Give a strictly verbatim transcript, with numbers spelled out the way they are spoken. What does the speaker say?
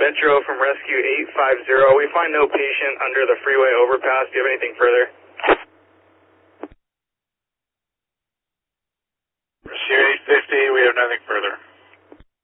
Metro from Rescue eight five zero. We find no patient under the freeway overpass. Do you have anything further?